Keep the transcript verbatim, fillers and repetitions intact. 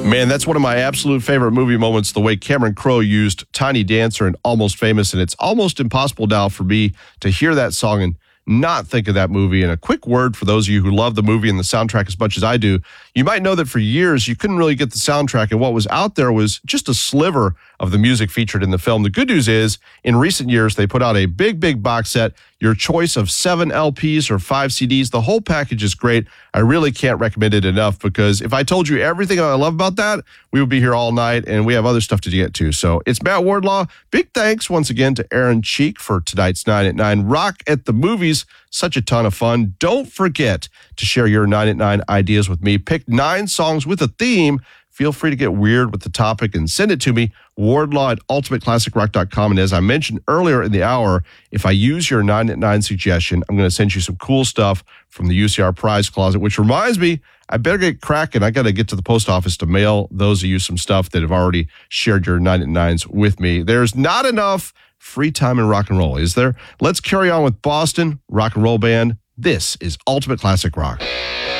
Man, that's one of my absolute favorite movie moments, the way Cameron Crowe used Tiny Dancer in Almost Famous, and it's almost impossible now for me to hear that song and not think of that movie. And a quick word for those of you who love the movie and the soundtrack as much as I do, you might know that for years you couldn't really get the soundtrack, and what was out there was just a sliver of the music featured in the film. The good news is, in recent years, they put out a big, big box set, your choice of seven L Ps or five C Ds. The whole package is great. I really can't recommend it enough, because if I told you everything I love about that, we would be here all night, and we have other stuff to get to. So it's Matt Wardlaw. Big thanks once again to Aaron Cheek for tonight's nine at nine. Rock at the Movies, such a ton of fun. Don't forget to share your nine at nine ideas with me. Pick nine songs with a theme. Feel free to get weird with the topic and send it to me, Wardlaw at ultimate classic rock dot com. And as I mentioned earlier in the hour, if I use your nine at nine suggestion, I'm going to send you some cool stuff from the U C R prize closet, which reminds me, I better get cracking. I got to get to the post office to mail those of you some stuff that have already shared your nine at nines with me. There's not enough free time in rock and roll, is there? Let's carry on with Boston Rock and Roll Band. This is Ultimate Classic Rock.